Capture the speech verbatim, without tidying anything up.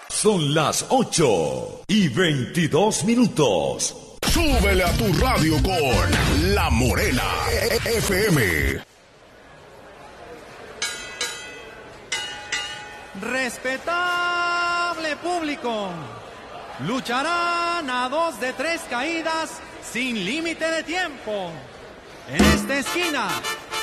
Son las ocho y veintidós minutos. Súbele a tu radio con La Morena F M. Respetable público, lucharán a dos de tres caídas sin límite de tiempo. En esta esquina,